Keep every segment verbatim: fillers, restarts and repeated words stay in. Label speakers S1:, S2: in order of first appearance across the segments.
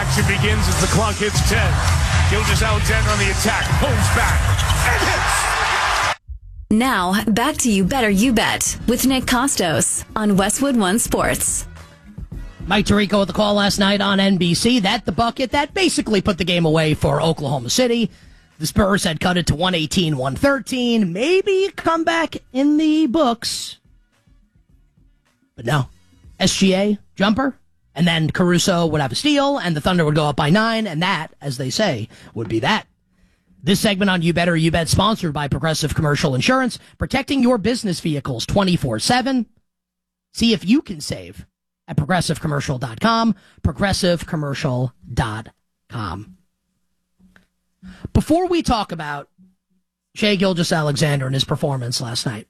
S1: action begins as the clock hits ten. Gilgeous-Alexander on the attack, pulls back, and hits!
S2: Now, back to You Better You Bet with Nick Costos on Westwood One Sports.
S3: Mike Tirico with the call last night on N B C. That the bucket that basically put the game away for Oklahoma City. The Spurs had cut it to one eighteen one thirteen. Maybe come back in the books. But no. S G A, jumper, and then Caruso would have a steal, and the Thunder would go up by nine, and that, as they say, would be that. This segment on You Better You Bet, sponsored by Progressive Commercial Insurance, protecting your business vehicles twenty-four seven. See if you can save at progressive commercial dot com, progressive commercial dot com. Before we talk about Shai Gilgeous-Alexander and his performance last night,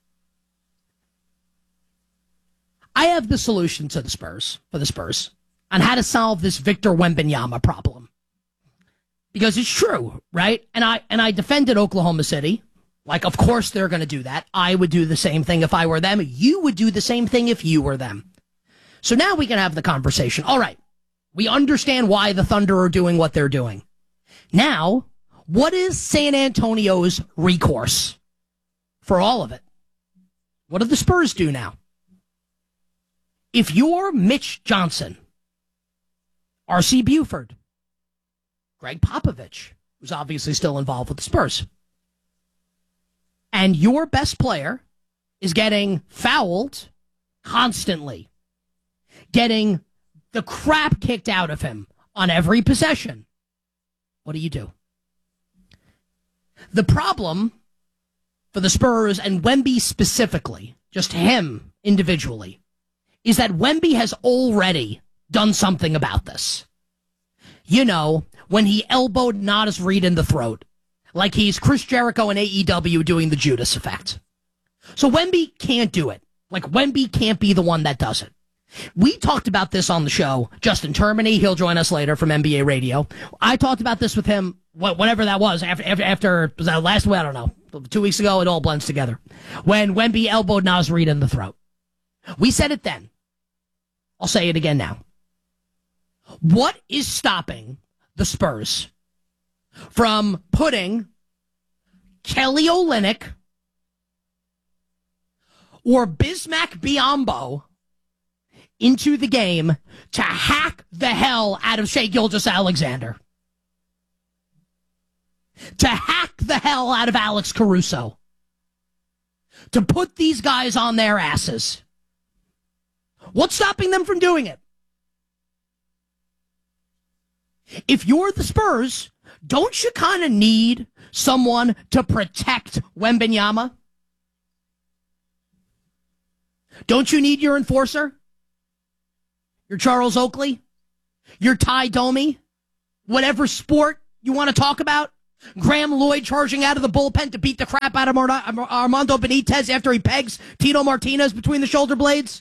S3: I have the solution to the Spurs, for the Spurs, on how to solve this Victor Wembanyama problem. Because it's true, right? And I and I defended Oklahoma City. Like, of course they're going to do that. I would do the same thing if I were them. You would do the same thing if you were them. So now we can have the conversation. All right, we understand why the Thunder are doing what they're doing. Now, what is San Antonio's recourse for all of it? What do the Spurs do now? If you're Mitch Johnson, R C Buford, Greg Popovich, who's obviously still involved with the Spurs, and your best player is getting fouled constantly, getting the crap kicked out of him on every possession, what do you do? The problem for the Spurs, and Wemby specifically, just him individually, is that Wemby has already done something about this. You know, when he elbowed Naz Reid in the throat, like he's Chris Jericho in A E W doing the Judas effect. So Wemby can't do it. Like, Wemby can't be the one that does it. We talked about this on the show. Justin Termini, he'll join us later from N B A Radio. I talked about this with him, whatever that was, after, after, after was that last week? I don't know. Two weeks ago, it all blends together. When Wemby elbowed Naz Reid in the throat. We said it then. I'll say it again now. What is stopping the Spurs from putting Kelly Olynyk or Bismack Biyombo into the game to hack the hell out of Shai Gilgeous-Alexander? To hack the hell out of Alex Caruso? To put these guys on their asses? What's stopping them from doing it? If you're the Spurs, don't you kind of need someone to protect Wembanyama? Don't you need your enforcer? Your Charles Oakley? Your Ty Domi? Whatever sport you want to talk about? Graham Lloyd charging out of the bullpen to beat the crap out of Armando Benitez after he pegs Tito Martinez between the shoulder blades?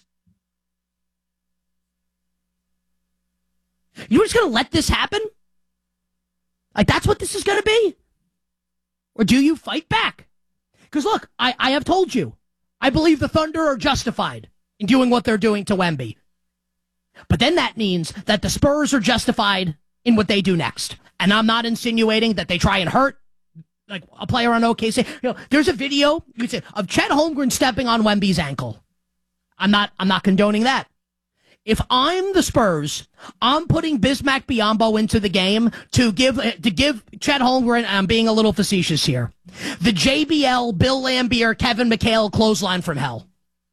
S3: You're just going to let this happen? Like, that's what this is going to be? Or do you fight back? Because, look, I, I have told you, I believe the Thunder are justified in doing what they're doing to Wemby. But then that means that the Spurs are justified in what they do next. And I'm not insinuating that they try and hurt like a player on O K C. You know, there's a video you could say, of Chet Holmgren stepping on Wemby's ankle. I'm not I'm not condoning that. If I'm the Spurs, I'm putting Bismack Biyombo into the game to give to give Chet Holmgren, and I'm being a little facetious here, the J B L, Bill Laimbeer, Kevin McHale clothesline from hell.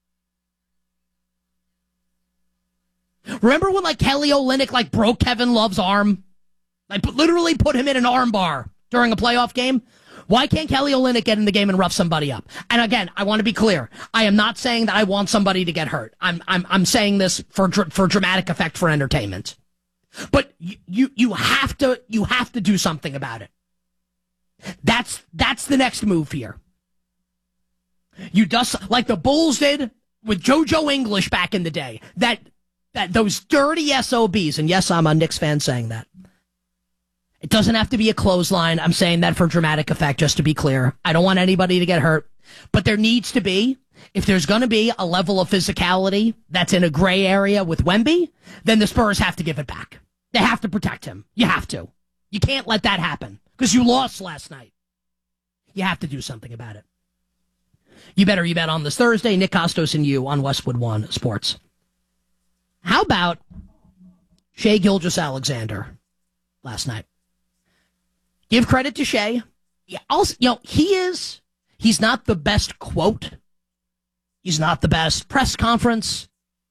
S3: Remember when, like, Kelly Olynyk, like, broke Kevin Love's arm? Like, literally put him in an arm bar during a playoff game? Why can't Kelly Olynyk get in the game and rough somebody up? And again, I want to be clear. I am not saying that I want somebody to get hurt. I'm I'm I'm saying this for for dramatic effect, for entertainment. But you you, you have to you have to do something about it. That's that's the next move here. You just like the Bulls did with JoJo English back in the day. That that those dirty S O Bs, and yes, I'm a Knicks fan saying that. It doesn't have to be a clothesline. I'm saying that for dramatic effect, just to be clear. I don't want anybody to get hurt. But there needs to be, if there's going to be a level of physicality that's in a gray area with Wemby, then the Spurs have to give it back. They have to protect him. You have to. You can't let that happen because you lost last night. You have to do something about it. You better you bet on this Thursday. Nick Kostos and you on Westwood One Sports. How about Shai Gilgeous-Alexander last night? Give credit to Shai. Yeah, also, you know, he is, he's not the best quote. He's not the best press conference.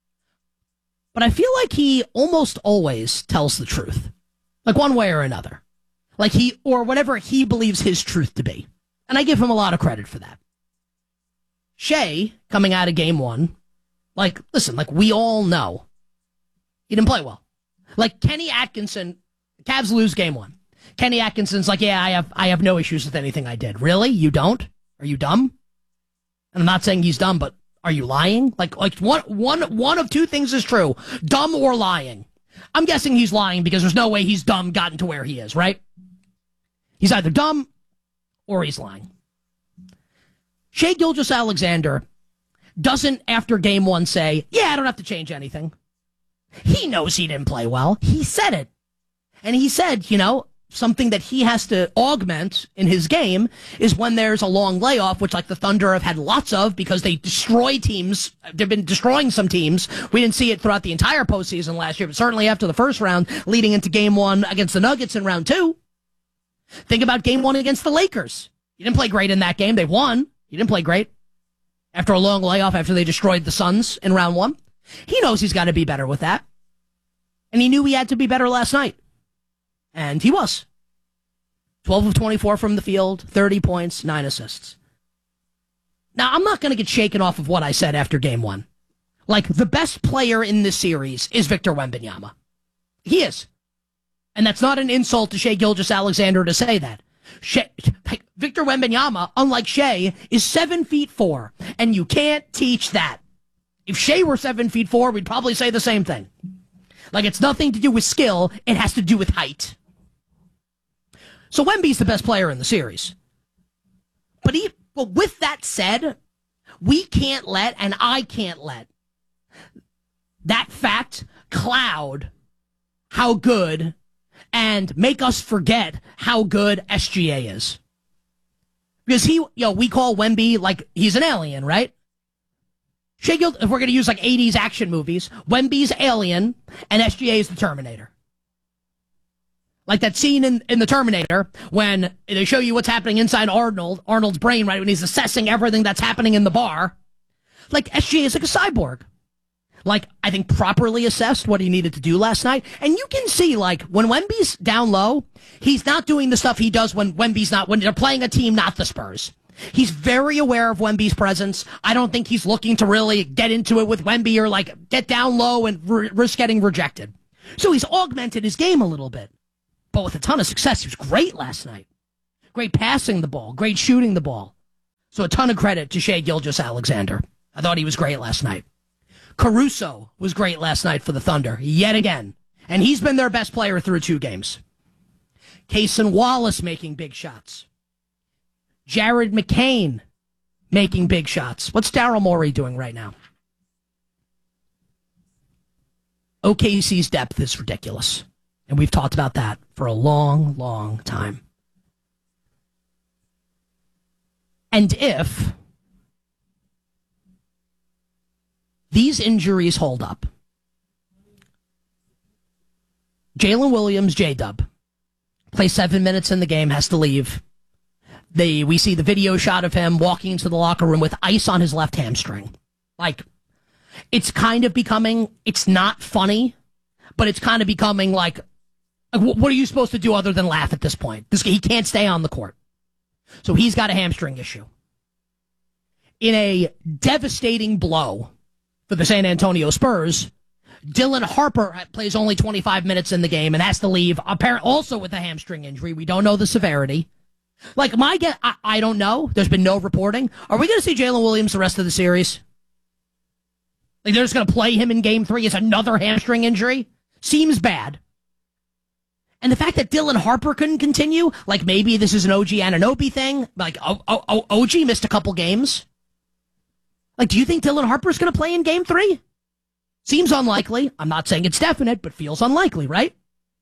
S3: But I feel like he almost always tells the truth. Like one way or another. Like he, or whatever he believes his truth to be. And I give him a lot of credit for that. Shai, coming out of game one, like, listen, like we all know, he didn't play well. Like Kenny Atkinson, Cavs lose game one. Kenny Atkinson's like, yeah, I have, I have no issues with anything I did. Really? You don't? Are you dumb? And I'm not saying he's dumb, but are you lying? Like, like one, one, one of two things is true. Dumb or lying. I'm guessing he's lying because there's no way he's dumb gotten to where he is, right? He's either dumb or he's lying. Shai Gilgeous-Alexander doesn't, after game one, say, yeah, I don't have to change anything. He knows he didn't play well. He said it. And he said, you know, something that he has to augment in his game is when there's a long layoff, which like the Thunder have had lots of because they destroy teams. They've been destroying some teams. We didn't see it throughout the entire postseason last year, but certainly after the first round, leading into game one against the Nuggets in round two. Think about game one against the Lakers. You didn't play great in that game. They won. You didn't play great. After a long layoff, after they destroyed the Suns in round one. He knows he's got to be better with that. And he knew he had to be better last night. And he was. twelve of twenty-four from the field, thirty points, nine assists. Now, I'm not going to get shaken off of what I said after game one. Like, the best player in this series is Victor Wembanyama. He is. And that's not an insult to Shai Gilgeous-Alexander to say that. Shai, Victor Wembanyama, unlike Shai, is seven feet four, and you can't teach that. If Shai were seven feet four, we'd probably say the same thing. Like, it's nothing to do with skill, it has to do with height. So Wemby's the best player in the series. But, he, but with that said, we can't let, and I can't let, that fact cloud how good and make us forget how good S G A is. Because he, you know, we call Wemby like he's an alien, right? Shai Gil, if we're going to use like eighties action movies, Wemby's Alien and S G A is the Terminator. Like that scene in, in the Terminator when they show you what's happening inside Arnold, Arnold's brain, right, when he's assessing everything that's happening in the bar. Like S G A is like a cyborg. Like, I think properly assessed what he needed to do last night. And you can see, like, when Wemby's down low, he's not doing the stuff he does when Wemby's not, when they're playing a team, not the Spurs. He's very aware of Wemby's presence. I don't think he's looking to really get into it with Wemby or, like, get down low and r- risk getting rejected. So he's augmented his game a little bit. But with a ton of success, he was great last night. Great passing the ball, great shooting the ball. So a ton of credit to Shai Gilgeous-Alexander. I thought he was great last night. Caruso was great last night for the Thunder, yet again. And he's been their best player through two games. Cason Wallace making big shots. Jared McCain making big shots. What's Daryl Morey doing right now? O K C's depth is ridiculous. And we've talked about that for a long, long time. And if these injuries hold up, Jalen Williams, J-Dub, plays seven minutes in the game, has to leave. They, we see the video shot of him walking into the locker room with ice on his left hamstring. Like, it's kind of becoming, it's not funny, but it's kind of becoming like, what are you supposed to do other than laugh at this point? This, he can't stay on the court. So he's got a hamstring issue. In a devastating blow for the San Antonio Spurs, Dylan Harper plays only twenty-five minutes in the game and has to leave, apparently also with a hamstring injury. We don't know the severity. Like, my guess, I, I don't know. There's been no reporting. Are we going to see Jalen Williams the rest of the series? Like, they're just going to play him in game three as another hamstring injury? Seems bad. And the fact that Dylan Harper couldn't continue, like maybe this is an O G Anunoby thing. Like, o- o- O G missed a couple games. Like, do you think Dylan Harper's going to play in game three? Seems unlikely. I'm not saying it's definite, but feels unlikely, right?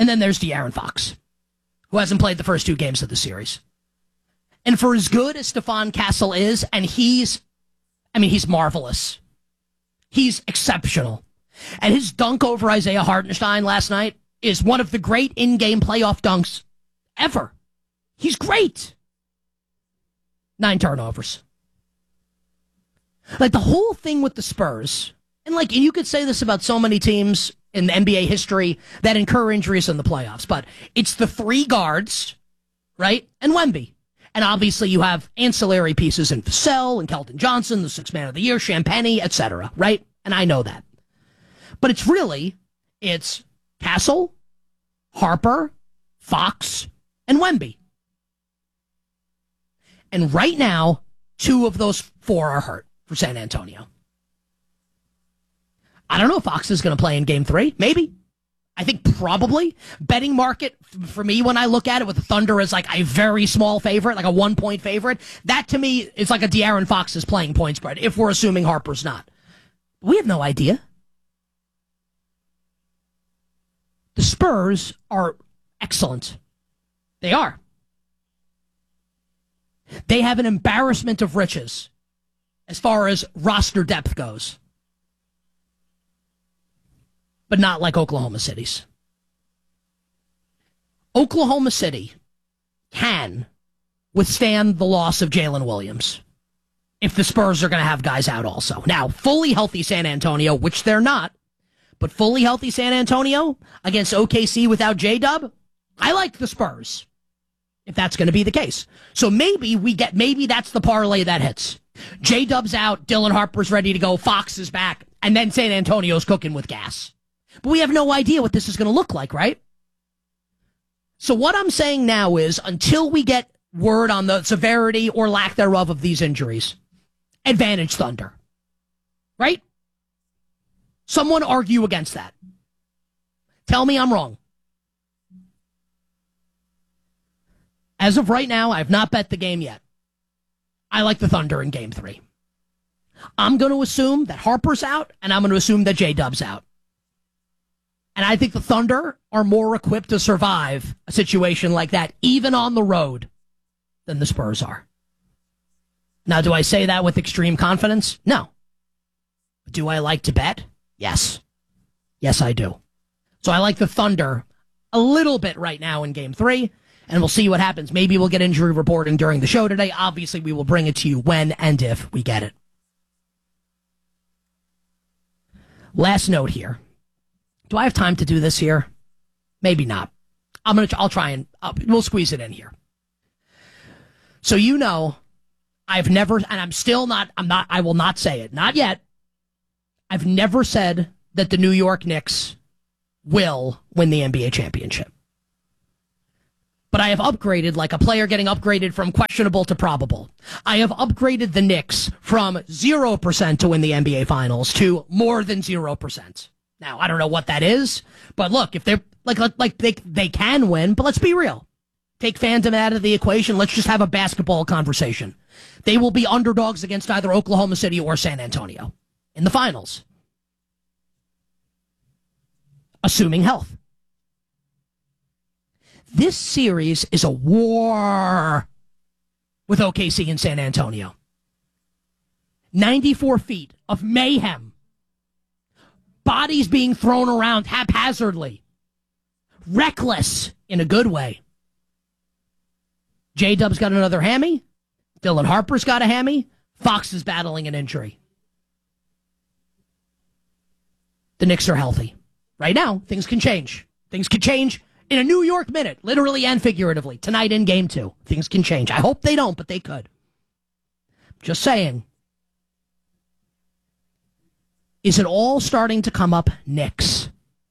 S3: And then there's De'Aaron Fox, who hasn't played the first two games of the series. And for as good as Stephon Castle is, and he's, I mean, he's marvelous. He's exceptional. And his dunk over Isaiah Hartenstein last night is one of the great in-game playoff dunks ever. He's great. Nine turnovers. Like, the whole thing with the Spurs, and like, and you could say this about so many teams in the N B A history that incur injuries in the playoffs, but it's the three guards, right, and Wemby. And obviously you have ancillary pieces in Vassell and Keldon Johnson, the sixth man of the year, Champagnie, et cetera, right? And I know that. But it's really, it's Castle, Harper, Fox, and Wemby. And right now, two of those four are hurt for San Antonio. I don't know if Fox is going to play in game three. Maybe. I think probably. Betting market, for me, when I look at it with the Thunder as like a very small favorite, like a one-point favorite, that to me is like a De'Aaron Fox is playing point spread, if we're assuming Harper's not. We have no idea. The Spurs are excellent. They are. They have an embarrassment of riches as far as roster depth goes. But not like Oklahoma City's. Oklahoma City can withstand the loss of Jalen Williams if the Spurs are going to have guys out also. Now, fully healthy San Antonio, which they're not, but fully healthy San Antonio against O K C without J-Dub, I like the Spurs, if that's going to be the case. So maybe we get, maybe that's the parlay that hits. J-Dub's out, Dylan Harper's ready to go, Fox is back, and then San Antonio's cooking with gas. But we have no idea what this is going to look like, right? So what I'm saying now is, until we get word on the severity or lack thereof of these injuries, advantage Thunder. Right? Someone argue against that. Tell me I'm wrong. As of right now, I've not bet the game yet. I like the Thunder in game three. I'm going to assume that Harper's out, and I'm going to assume that J-Dub's out. And I think the Thunder are more equipped to survive a situation like that, even on the road, than the Spurs are. Now, do I say that with extreme confidence? No. Do I like to bet? Yes. Yes, I do. So I like the Thunder a little bit right now in game three, and we'll see what happens. Maybe we'll get injury reporting during the show today. Obviously, we will bring it to you when and if we get it. Last note here. Do I have time to do this here? Maybe not. I'm gonna. I'll try and uh, we'll squeeze it in here. So you know, I've never, and I'm still not. I'm not. I will not say it. Not yet. I've never said that the New York Knicks will win the N B A championship. But I have upgraded, like a player getting upgraded from questionable to probable. I have upgraded the Knicks from zero percent to win the N B A Finals to more than zero percent. Now, I don't know what that is, but look, if they're like, like they, they can win, but let's be real. Take fandom out of the equation. Let's just have a basketball conversation. They will be underdogs against either Oklahoma City or San Antonio in the finals. Assuming health. This series is a war with O K C and San Antonio. ninety-four feet of mayhem. Bodies being thrown around haphazardly. Reckless in a good way. J-Dub's got another hammy. Dylan Harper's got a hammy. Fox is battling an injury. The Knicks are healthy. Right now, things can change. Things can change in a New York minute, literally and figuratively. Tonight in game two, things can change. I hope they don't, but they could. Just saying. Is it all starting to come up Knicks?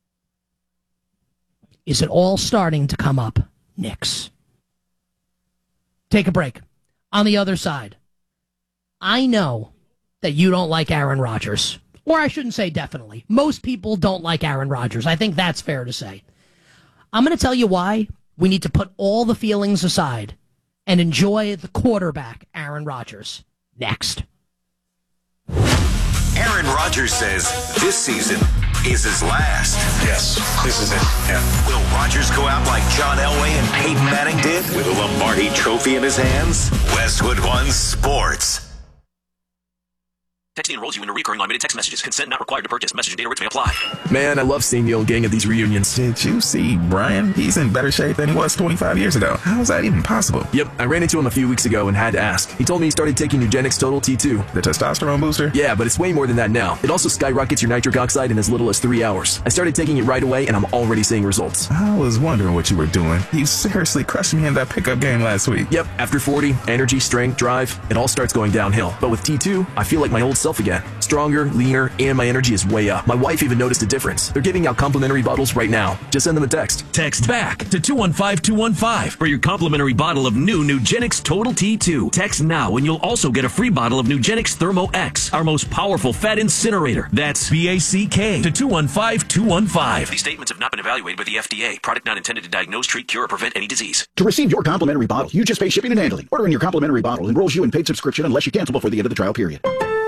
S3: Is it all starting to come up Knicks? Take a break. On the other side, I know that you don't like Aaron Rodgers. Or I shouldn't say definitely. Most people don't like Aaron Rodgers. I think that's fair to say. I'm going to tell you why we need to put all the feelings aside and enjoy the quarterback, Aaron Rodgers, next.
S4: Aaron Rodgers says this season is his last.
S1: Yes, this is it. Yeah.
S4: Will Rodgers go out like John Elway and Peyton Manning did with a Lombardi trophy in his hands? Westwood One Sports.
S5: Texting enrolls you in a recurring limited text messages. Consent not required to purchase. Message and data rates may apply.
S6: Man, I love seeing the old gang at these reunions.
S7: Did you see Brian? He's in better shape than he was twenty-five years ago. How is that even possible?
S6: Yep, I ran into him a few weeks ago and had to ask. He told me he started taking Nugenix Total T two.
S7: The testosterone booster?
S6: Yeah, but it's way more than that now. It also skyrockets your nitric oxide in as little as three hours. I started taking it right away and I'm already seeing results.
S7: I was wondering what you were doing. You seriously crushed me in that pickup game last week.
S6: Yep, after forty, energy, strength, drive, it all starts going downhill. But with T two, I feel like my old self again. Stronger, leaner, and my energy is way up. My wife even noticed a difference. They're giving out complimentary bottles right now. Just send them a text.
S8: Text back to two one five two one five for your complimentary bottle of new Nugenix Total T two. Text now and you'll also get a free bottle of Nugenix Thermo X, our most powerful fat incinerator. That's B A C K to two one five two one five.
S5: These statements have not been evaluated by the F D A. Product not intended to diagnose, treat, cure, or prevent any disease.
S9: To receive your complimentary bottle, you just pay shipping and handling. Ordering your complimentary bottle enrolls you in paid subscription unless you cancel before the end of the trial period.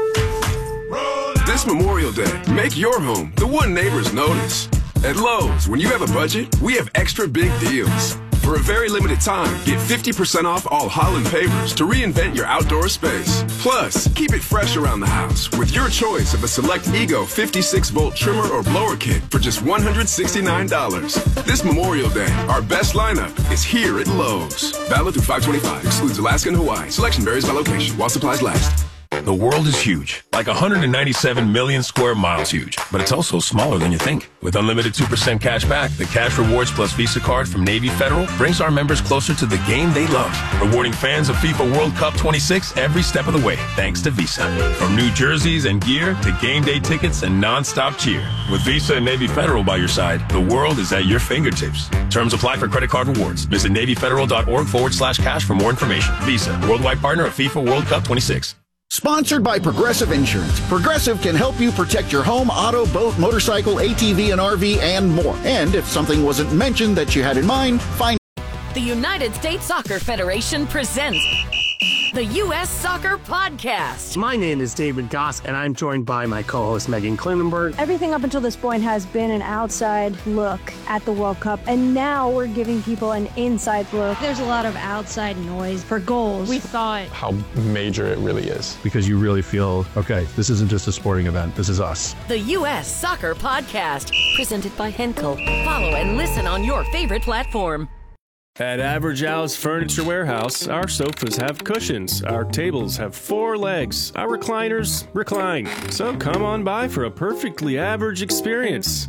S10: This Memorial Day, make your home the one neighbors notice. At Lowe's, when you have a budget, we have extra big deals. For a very limited time, get fifty percent off all Holland pavers to reinvent your outdoor space. Plus, keep it fresh around the house with your choice of a select Ego fifty-six volt trimmer or blower kit for just one hundred sixty-nine dollars. This Memorial Day, our best lineup is here at Lowe's. Valid through five twenty-five, excludes Alaska and Hawaii. Selection varies by location while supplies last.
S11: The world is huge, like one hundred ninety-seven million square miles huge, but it's also smaller than you think. With unlimited two percent cash back, the Cash Rewards Plus Visa card from Navy Federal brings our members closer to the game they love, rewarding fans of FIFA World Cup twenty-six every step of the way, thanks to Visa. From new jerseys and gear to game day tickets and non-stop cheer. With Visa and Navy Federal by your side, the world is at your fingertips. Terms apply for credit card rewards. Visit NavyFederal.org forward slash cash for more information. Visa, worldwide partner of FIFA World Cup twenty-six.
S9: Sponsored by Progressive Insurance. Progressive can help you protect your home, auto, boat, motorcycle, A T V, and R V, and more. And if something wasn't mentioned that you had in mind, find
S12: The United States Soccer Federation presents the U S Soccer Podcast.
S13: My name is David Goss, and I'm joined by my co-host Megan Klinenberg.
S14: Everything up until this point has been an outside look at the World Cup, and now we're giving people an inside look.
S15: There's a lot of outside noise for goals.
S16: We thought
S17: how major it really is.
S18: Because you really feel, okay, this isn't just a sporting event, this is us.
S12: The U S Soccer Podcast, presented by Henkel. Follow and listen on your favorite platform.
S19: At Average Al's Furniture Warehouse, our sofas have cushions, our tables have four legs, our recliners recline. So come on by for a perfectly average experience.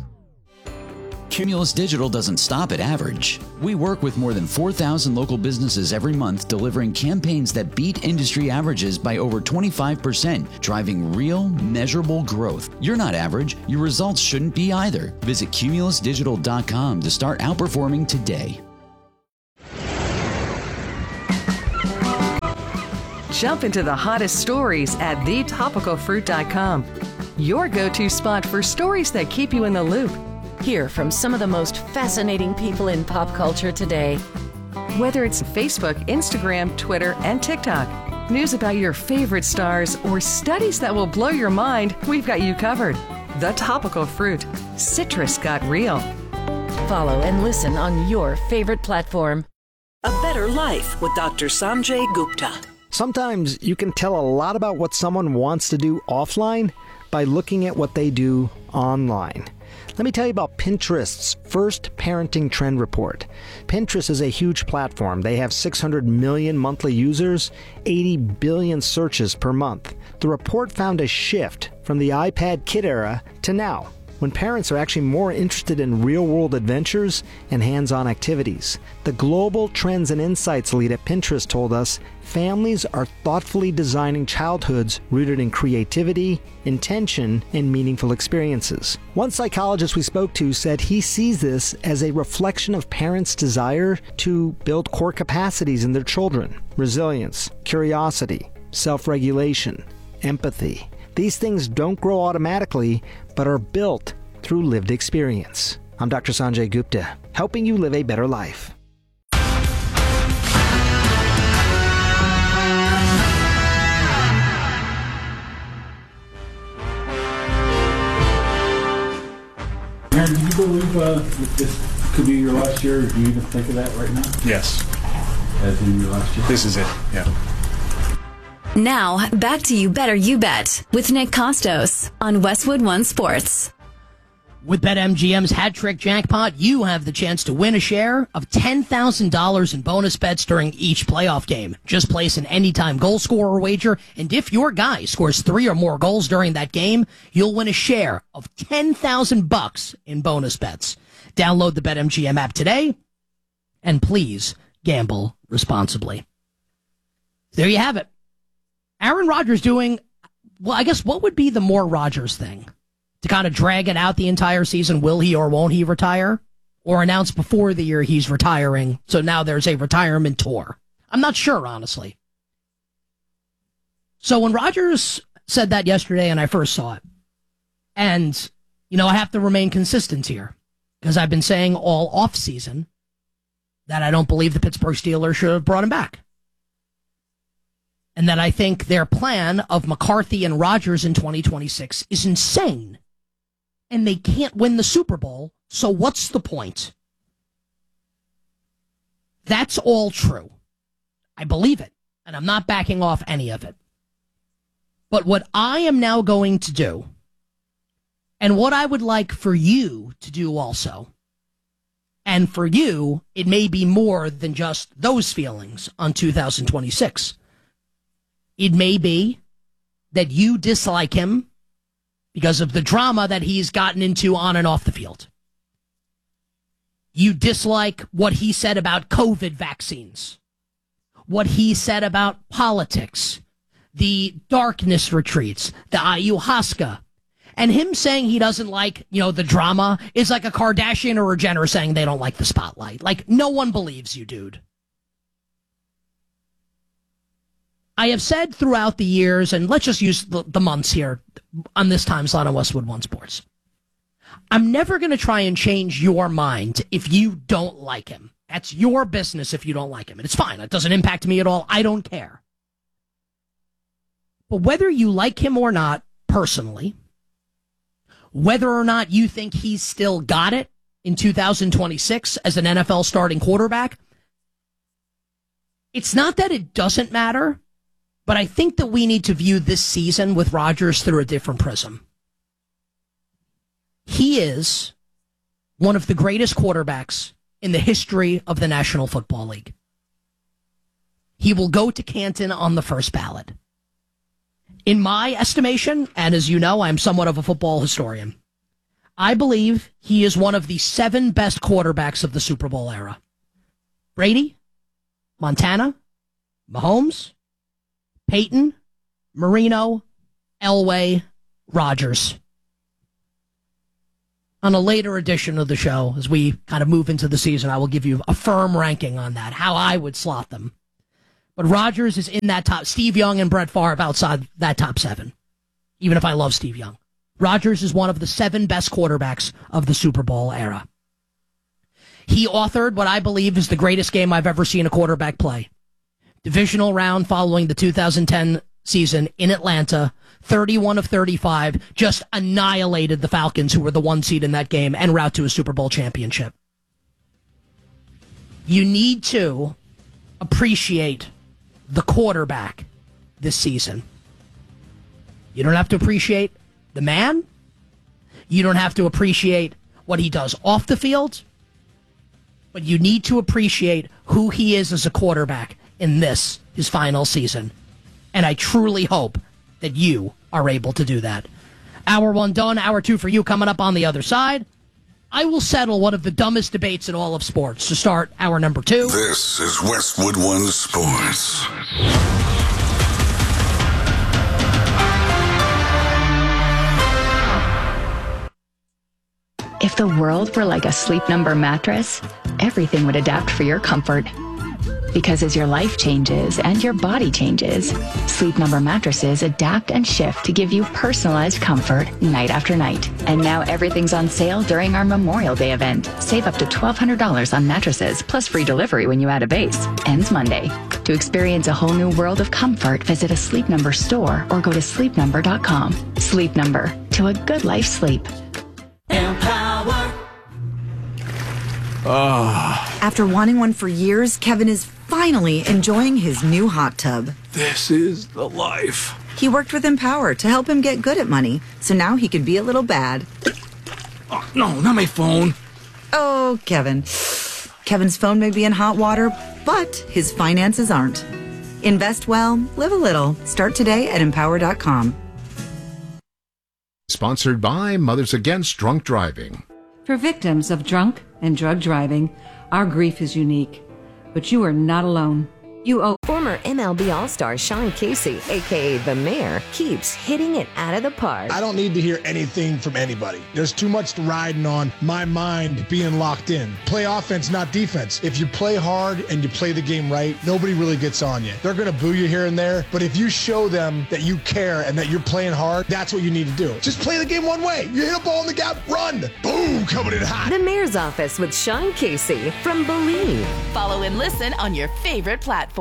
S20: Cumulus Digital doesn't stop at average. We work with more than four thousand local businesses every month, delivering campaigns that beat industry averages by over twenty-five percent, driving real, measurable growth. You're not average. Your results shouldn't be either. Visit Cumulus Digital dot com to start outperforming today.
S21: Jump into the hottest stories at the topical fruit dot com. Your go-to spot for stories that keep you in the loop.
S12: Hear from some of the most fascinating people in pop culture today.
S21: Whether it's Facebook, Instagram, Twitter, and TikTok, news about your favorite stars, or studies that will blow your mind, we've got you covered. The Topical Fruit. Citrus got real.
S12: Follow and listen on your favorite platform.
S22: A Better Life with Doctor Sanjay Gupta.
S23: Sometimes you can tell a lot about what someone wants to do offline by looking at what they do online. Let me tell you about Pinterest's first parenting trend report. Pinterest is a huge platform. They have six hundred million monthly users, eighty billion searches per month. The report found a shift from the iPad kid era to now, when parents are actually more interested in real-world adventures and hands-on activities. The Global Trends and Insights lead at Pinterest told us families are thoughtfully designing childhoods rooted in creativity, intention, and meaningful experiences. One psychologist we spoke to said he sees this as a reflection of parents' desire to build core capacities in their children: resilience, curiosity, self-regulation, empathy. These things don't grow automatically, but are built through lived experience. I'm Doctor Sanjay Gupta, helping you live a better life.
S2: Aaron, do you believe uh, that this could be your last year? Or do you even think of that right now?
S1: Yes.
S2: As in your last year?
S1: This is it, yeah.
S3: Now, back to You Better You Bet with Nick Costos on Westwood One Sports.
S16: With BetMGM's Hat Trick Jackpot, you have the chance to win a share of ten thousand dollars in bonus bets during each playoff game. Just place an anytime goal scorer wager, and if your guy scores three or more goals during that game, you'll win a share of ten thousand bucks in bonus bets. Download the BetMGM app today, and please gamble responsibly. There you have it. Aaron Rodgers doing, well, I guess what would be the more Rodgers thing? To kind of drag it out the entire season, will he or won't he retire? Or announce before the year he's retiring, so now there's a retirement tour? I'm not sure, honestly. So when Rodgers said that yesterday and I first saw it, and, you know, I have to remain consistent here, because I've been saying all offseason that I don't believe the Pittsburgh Steelers should have brought him back. And that I think their plan of McCarthy and Rodgers in twenty twenty-six is insane. And they can't win the Super Bowl, so what's the point? That's all true. I believe it, and I'm not backing off any of it. But what I am now going to do, and what I would like for you to do also, and for you, it may be more than just those feelings on two thousand twenty-six. It may be that you dislike him because of the drama that he's gotten into on and off the field. You dislike what he said about COVID vaccines, what he said about politics, the darkness retreats, the ayahuasca, and him saying he doesn't like, you know, the drama is like a Kardashian or a Jenner saying they don't like the spotlight. Like, no one believes you, dude. I have said throughout the years, and let's just use the, the months here on this time slot on Westwood One Sports. I'm never going to try and change your mind if you don't like him. That's your business if you don't like him. And it's fine. It doesn't impact me at all. I don't care. But whether you like him or not, personally, whether or not you think he's still got it in two thousand twenty-six as an N F L starting quarterback, it's not that it doesn't matter. But I think that we need to view this season with Rodgers through a different prism. He is one of the greatest quarterbacks in the history of the National Football League. He will go to Canton on the first ballot. In my estimation, and as you know, I'm somewhat of a football historian, I believe he is one of the seven best quarterbacks of the Super Bowl era. Brady, Montana, Mahomes, Peyton, Marino, Elway, Rodgers. On a later edition of the show, as we kind of move into the season, I will give you a firm ranking on that, how I would slot them. But Rodgers is in that top. Steve Young and Brett Favre outside that top seven, even if I love Steve Young. Rodgers is one of the seven best quarterbacks of the Super Bowl era. He authored what I believe is the greatest game I've ever seen a quarterback play. Divisional round following the two thousand ten season in Atlanta, thirty-one of thirty-five, just annihilated the Falcons, who were the one seed in that game, en route to a Super Bowl championship. You need to appreciate the quarterback this season. You don't have to appreciate the man. You don't have to appreciate what he does off the field. But you need to appreciate who he is as a quarterback in this, his final season. And I truly hope that you are able to do that. Hour one done, hour two for you coming up on the other side. I will settle one of the dumbest debates in all of sports to start hour number two.
S24: This is Westwood One Sports.
S25: If the world were like a Sleep Number mattress, everything would adapt for your comfort. Because as your life changes and your body changes, Sleep Number mattresses adapt and shift to give you personalized comfort night after night. And now everything's on sale during our Memorial Day event. Save up to twelve hundred dollars on mattresses, plus free delivery when you add a base. Ends Monday. To experience a whole new world of comfort, visit a Sleep Number store or go to sleep number dot com. Sleep Number. To a good life sleep.
S26: Empower
S4: Ah. After wanting one for years, Kevin is finally enjoying his new hot tub.
S24: This is the life.
S4: He worked with Empower to help him get good at money, so now he can be a little bad.
S24: Oh, no, not my phone.
S4: Oh, Kevin. Kevin's phone may be in hot water, but his finances aren't. Invest well, live a little. Start today at empower dot com.
S5: Sponsored by Mothers Against Drunk Driving.
S6: For victims of drunk and drug driving, our grief is unique, but you are not alone. You owe.
S7: Former M L B All-Star Sean Casey, a k a. The Mayor, keeps hitting it out of the park.
S8: I don't need to hear anything from anybody. There's too much riding on my mind being locked in. Play offense, not defense. If you play hard and you play the game right, nobody really gets on you. They're going to boo you here and there, but if you show them that you care and that you're playing hard, that's what you need to do. Just play the game one way. You hit a ball in the gap, run. Boom, coming in hot.
S7: The Mayor's Office with Sean Casey from Believe.
S12: Follow and listen on your favorite platform.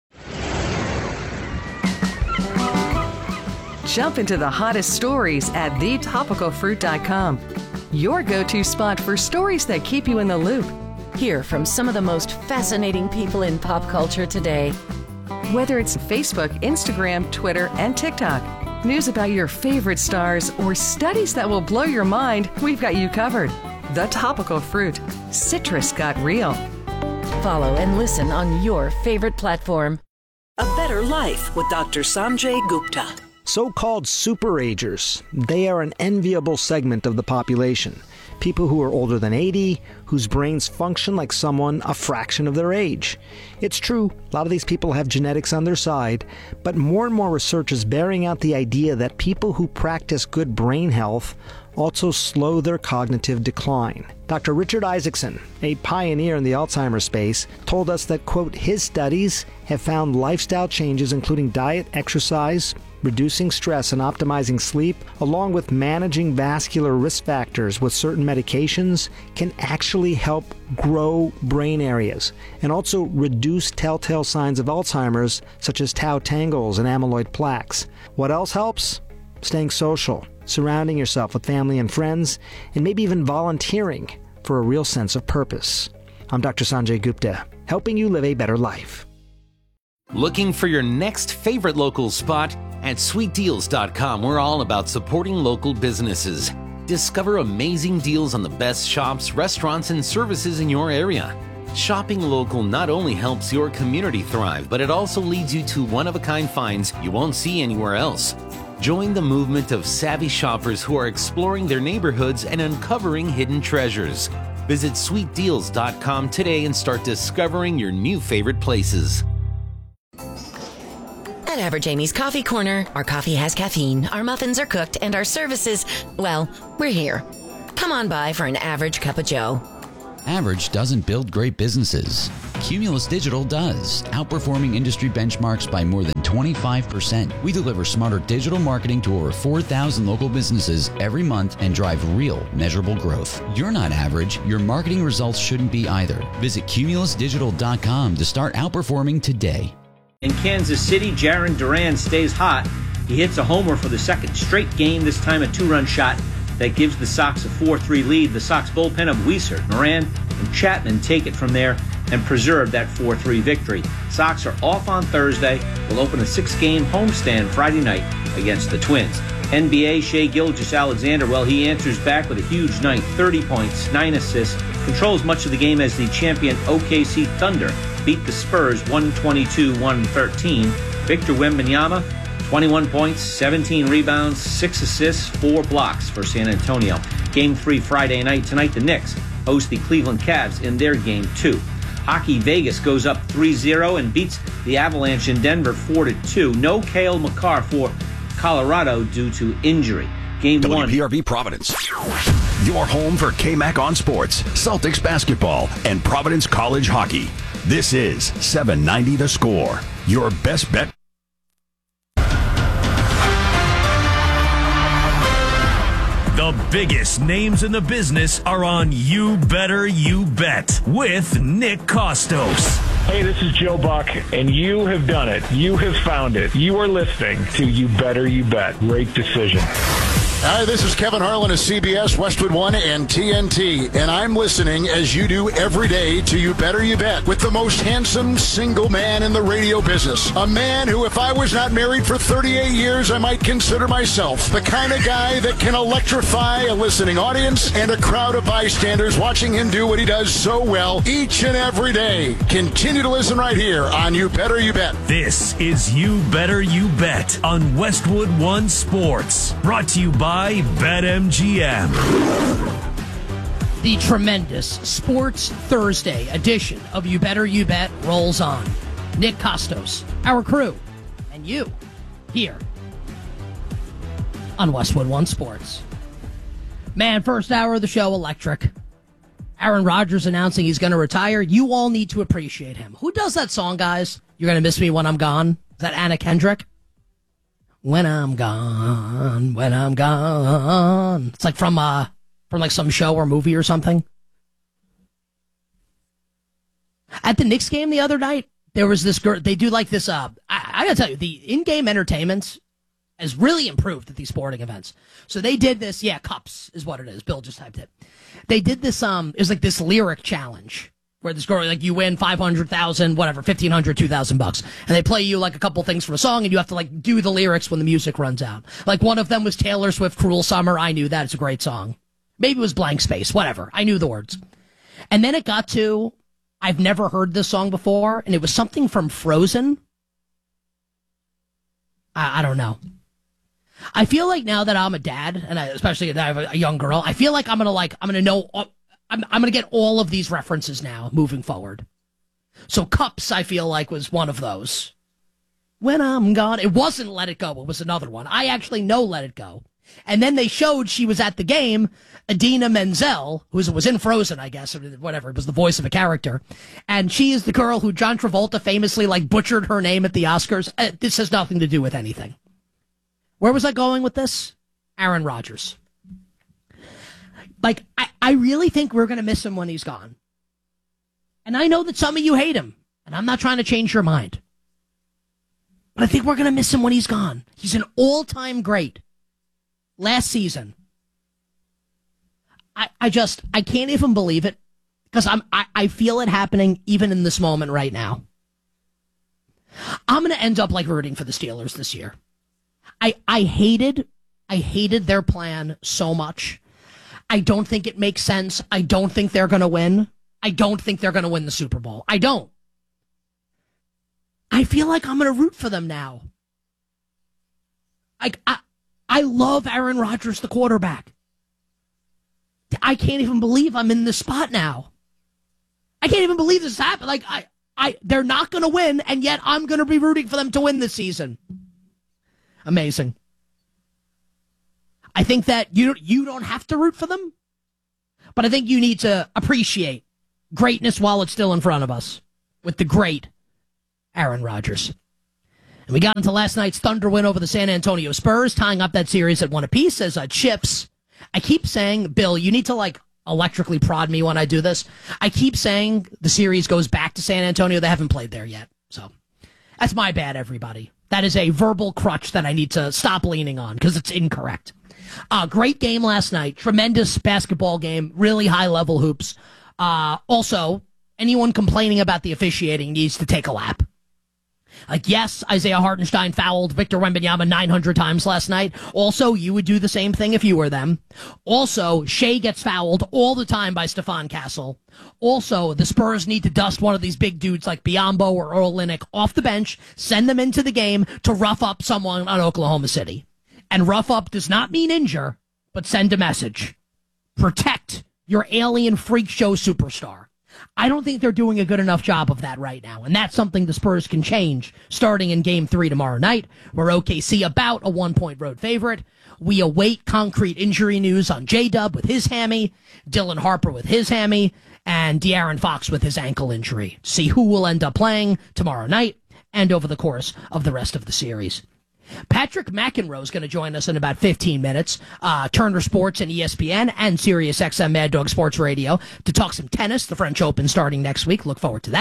S21: Jump into the hottest stories at the topical fruit dot com. Your go-to spot for stories that keep you in the loop.
S12: Hear from some of the most fascinating people in pop culture today.
S21: Whether it's Facebook, Instagram, Twitter, and TikTok, news about your favorite stars, or studies that will blow your mind, we've got you covered. The Topical Fruit. Citrus got real.
S12: Follow and listen on your favorite platform.
S22: A Better Life with Doctor Sanjay Gupta.
S23: So-called superagers. They are an enviable segment of the population. People who are older than eighty, whose brains function like someone a fraction of their age. It's true, a lot of these people have genetics on their side, but more and more research is bearing out the idea that people who practice good brain health also slow their cognitive decline. Doctor Richard Isaacson, a pioneer in the Alzheimer's space, told us that, quote, his studies have found lifestyle changes including diet, exercise, reducing stress and optimizing sleep, along with managing vascular risk factors with certain medications, can actually help grow brain areas and also reduce telltale signs of Alzheimer's, such as tau tangles and amyloid plaques. What else helps? Staying social, surrounding yourself with family and friends, and maybe even volunteering for a real sense of purpose. I'm Doctor Sanjay Gupta, helping you live a better life.
S26: Looking for your next favorite local spot? At sweet deals dot com, we're all about supporting local businesses. Discover amazing deals on the best shops, restaurants, and services in your area. Shopping local not only helps your community thrive, but it also leads you to one-of-a-kind finds you won't see anywhere else. Join the movement of savvy shoppers who are exploring their neighborhoods and uncovering hidden treasures. Visit sweet deals dot com today and start discovering your new favorite places.
S12: At Average Amy's Coffee Corner, our coffee has caffeine, our muffins are cooked, and our services, well, we're here. Come on by for an average cup of joe.
S20: Average doesn't build great businesses. Cumulus Digital does, outperforming industry benchmarks by more than twenty-five percent. We deliver smarter digital marketing to over four thousand local businesses every month and drive real, measurable growth. You're not average. Your marketing results shouldn't be either. Visit cumulus digital dot com to start outperforming today.
S27: In Kansas City, Jaron Duran stays hot. He hits a homer for the second straight game, this time a two-run shot that gives the Sox a four three lead. The Sox bullpen of Weiser, Moran, and Chapman take it from there and preserve that four three victory. Sox are off on Thursday. Will open a six-game homestand Friday night against the Twins. N B A, Shai Gilgeous-Alexander, well, he answers back with a huge night, thirty points, nine assists, controls much of the game as the champion O K C Thunder beat the Spurs one twenty-two one thirteen. Victor Wembanyama, twenty-one points, seventeen rebounds, six assists, four blocks for San Antonio. Game three Friday night. Tonight the Knicks host the Cleveland Cavs in their game two. Hockey, Vegas goes up three zero and beats the Avalanche in Denver four to two. No Cale Makar for Colorado due to injury. Game one.
S28: W P R V Providence. Your home for K-Mac on sports, Celtics basketball, and Providence College hockey. This is seven ninety The Score. Your best bet.
S1: The biggest names in the business are on You Better You Bet with Nick Kostos.
S29: Hey, this is Joe Buck, and you have done it. You have found it. You are listening to You Better You Bet. Great decision.
S5: Hi, this is Kevin Harlan of C B S, Westwood One, and T N T, and I'm listening, as you do every day, to You Better You Bet, with the most handsome single man in the radio business. A man who, if I was not married for thirty-eight years, I might consider myself the kind of guy that can electrify a listening audience and a crowd of bystanders watching him do what he does so well each and every day. Continue to listen right here on You Better You Bet.
S1: This is You Better You Bet on Westwood One Sports. Brought to you by BetMGM.
S16: The tremendous Sports Thursday edition of You Better You Bet rolls on. Nick Costos, our crew, and you here on Westwood One Sports. Man, first hour of the show, electric. Aaron Rodgers announcing he's going to retire. You all need to appreciate him. Who does that song, guys? You're going to miss me when I'm gone. Is that Anna Kendrick? When I'm gone, when I'm gone. It's like from uh from like some show or movie or something. At the Knicks game the other night, there was this girl. They do like this. Uh, I, I gotta tell you, the in-game entertainment has really improved at these sporting events. So they did this. Yeah, cups is what it is. Bill just typed it. They did this. Um, it was like this lyric challenge. Where this girl, like, you win five hundred thousand, whatever, fifteen hundred, two thousand bucks. And they play you, like, a couple things from a song, and you have to, like, do the lyrics when the music runs out. Like, one of them was Taylor Swift, Cruel Summer. I knew that. It's a great song. Maybe it was Blank Space. Whatever. I knew the words. And then it got to, I've never heard this song before, and it was something from Frozen. I, I don't know. I feel like now that I'm a dad, and I, especially that I have a, a young girl, I feel like I'm going to, like, I'm going to know... Uh, I'm, I'm going to get all of these references now moving forward. So Cups, I feel like, was one of those. When I'm gone. It wasn't Let It Go. It was another one. I actually know Let It Go. And then they showed she was at the game, Idina Menzel, who was, was in Frozen, I guess, or whatever. It was the voice of a character. And she is the girl who John Travolta famously, like, butchered her name at the Oscars. Uh, this has nothing to do with anything. Where was I going with this? Aaron Rodgers. Like, I, I really think we're going to miss him when he's gone. And I know that some of you hate him, and I'm not trying to change your mind. But I think we're going to miss him when he's gone. He's an all-time great. Last season. I, I just, I can't even believe it, because I'm, I, I feel it happening even in this moment right now. I'm going to end up, like, rooting for the Steelers this year. I, I hated, I hated their plan so much. I don't think it makes sense. I don't think they're going to win. I don't think they're going to win the Super Bowl. I don't. I feel like I'm going to root for them now. Like, I, I love Aaron Rodgers, the quarterback. I can't even believe I'm in this spot now. I can't even believe this happened. Like, I, I, they're not going to win, and yet I'm going to be rooting for them to win this season. Amazing. I think that you you don't have to root for them, but I think you need to appreciate greatness while it's still in front of us with the great Aaron Rodgers. And we got into last night's Thunder win over the San Antonio Spurs, tying up that series at one apiece as uh, chips. I keep saying, Bill, you need to, like, electrically prod me when I do this. I keep saying the series goes back to San Antonio. They haven't played there yet. So that's my bad, everybody. That is a verbal crutch that I need to stop leaning on because it's incorrect. Uh, great game last night. Tremendous basketball game. Really high-level hoops. Uh, also, anyone complaining about the officiating needs to take a lap. Like, yes, Isaiah Hartenstein fouled Victor Wembanyama nine hundred times last night. Also, you would do the same thing if you were them. Also, Shea gets fouled all the time by Stephon Castle. Also, the Spurs need to dust one of these big dudes like Biyombo or Earl Linnick off the bench, send them into the game to rough up someone on Oklahoma City. And rough up does not mean injure, but send a message. Protect your alien freak show superstar. I don't think they're doing a good enough job of that right now, and that's something the Spurs can change starting in Game three tomorrow night, where O K C about a one-point road favorite. We await concrete injury news on J-Dub with his hammy, Dylan Harper with his hammy, and De'Aaron Fox with his ankle injury. See who will end up playing tomorrow night and over the course of the rest of the series. Patrick McEnroe is going to join us in about fifteen minutes. Uh, Turner Sports and E S P N and Sirius X M Mad Dog Sports Radio to talk some tennis. The French Open starting next week. Look forward to that.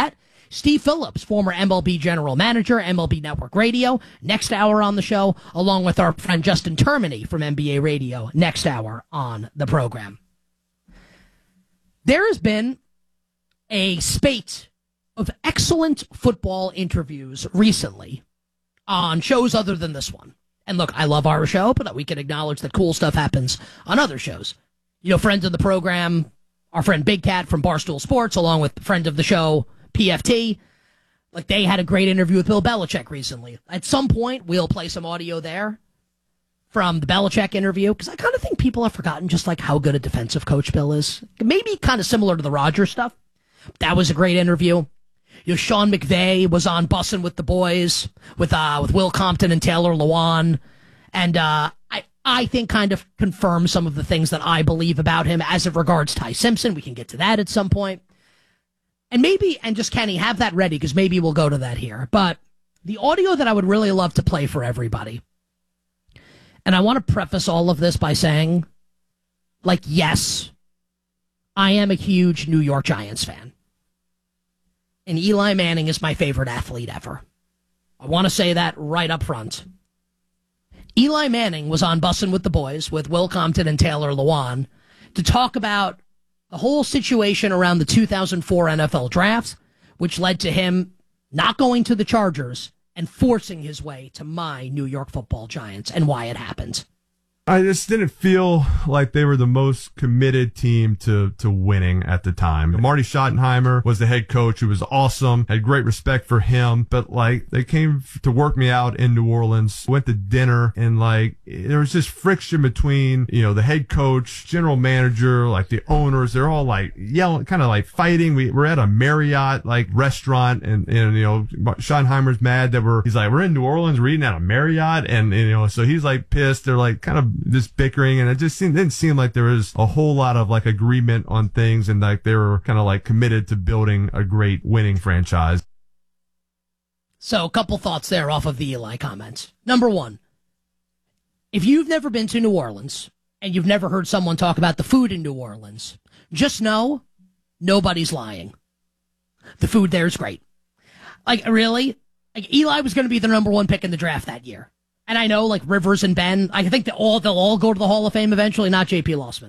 S16: Steve Phillips, former M L B general manager, M L B Network Radio, next hour on the show, along with our friend Justin Termini from N B A Radio, next hour on the program. There has been a spate of excellent football interviews recently on shows other than this one. And look, I love our show, but we can acknowledge that cool stuff happens on other shows. You know, friends of the program, our friend Big Cat from Barstool Sports, along with friend of the show, P F T, like they had a great interview with Bill Belichick recently. At some point, we'll play some audio there from the Belichick interview, because I kind of think people have forgotten just like how good a defensive coach Bill is. Maybe kind of similar to the Rodgers stuff. That was a great interview. You know, Sean McVay was on Bussin' with the Boys with uh, with Will Compton and Taylor Lewan, and uh, I I think kind of confirms some of the things that I believe about him as it regards Ty Simpson. We can get to that at some point. And maybe, and just Kenny, have that ready, because maybe we'll go to that here. But the audio that I would really love to play for everybody, and I want to preface all of this by saying, like, yes, I am a huge New York Giants fan. And Eli Manning is my favorite athlete ever. I want to say that right up front. Eli Manning was on Bussin' with the Boys with Will Compton and Taylor Lewan to talk about the whole situation around the two thousand four N F L draft, which led to him not going to the Chargers and forcing his way to my New York Football Giants, and why it happened.
S9: I just didn't feel like they were the most committed team to, to winning at the time. Marty Schottenheimer was the head coach, who was awesome, had great respect for him, but like they came to work me out in New Orleans, went to dinner, and like there was just friction between, you know, the head coach, general manager, like the owners. They're all like yelling, kind of like fighting. We we're at a Marriott like restaurant, and, and you know, Schottenheimer's mad that we're, he's like, we're in New Orleans, we're eating at a Marriott, and, and you know, so he's like pissed. They're like kind of this bickering, and it just seemed, didn't seem like there was a whole lot of like agreement on things, and like they were kind of like committed to building a great winning franchise.
S16: So a couple thoughts there off of the Eli comments. Number one, if you've never been to New Orleans and you've never heard someone talk about the food in New Orleans, just know nobody's lying. The food there is great. Like, really? Like, Eli was going to be the number one pick in the draft that year. And I know, like, Rivers and Ben, I think they all, they'll all go to the Hall of Fame eventually, not J P. Lossman.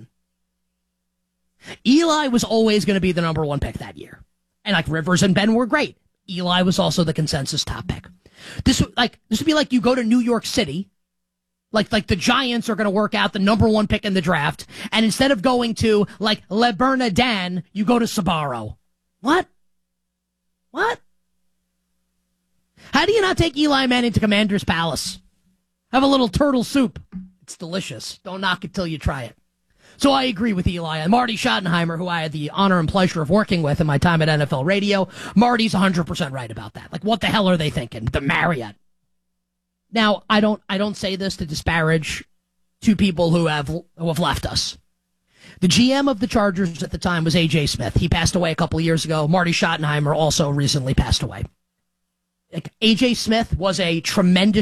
S16: Eli was always going to be the number one pick that year. And, like, Rivers and Ben were great. Eli was also the consensus top pick. This, like, this would be like you go to New York City, like, like the Giants are going to work out the number one pick in the draft, and instead of going to, like, Le Bernardin, you go to Sbarro. What? What? How do you not take Eli Manning to Commander's Palace? Have a little turtle soup. It's delicious. Don't knock it till you try it. So I agree with Eli. And Marty Schottenheimer, who I had the honor and pleasure of working with in my time at N F L Radio, Marty's one hundred percent right about that. Like, what the hell are they thinking? The Marriott. Now, I don't I don't say this to disparage two people who have who have left us. The G M of the Chargers at the time was A J Smith. He passed away a couple of years ago. Marty Schottenheimer also recently passed away. Like, A J Smith was a tremendous